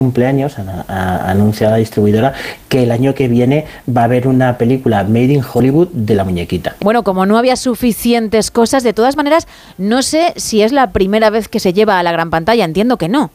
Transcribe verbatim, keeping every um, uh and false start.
cumpleaños ha, ha anunciado la distribuidora que el año que viene va a haber una película Made in Hollywood de la muñequita. Bueno, como no había suficientes cosas, de todas maneras, no sé si es la primera vez que se lleva a la gran pantalla, entiendo que no.